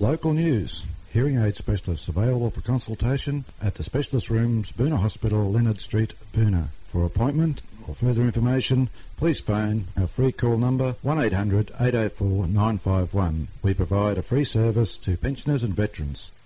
Local news. Hearing aid specialists available for consultation at the Specialist Rooms, Boonah Hospital, Leonard Street, Boonah. For appointment or further information, please phone our free call number 1800 804 951. We provide a free service to pensioners and veterans.